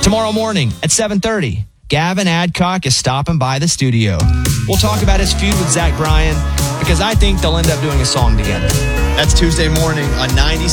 Tomorrow morning at 7:30, Gavin Adcock is stopping by the studio. We'll talk about his feud with Zach Bryan because I think they'll end up doing a song together. That's Tuesday morning on 96.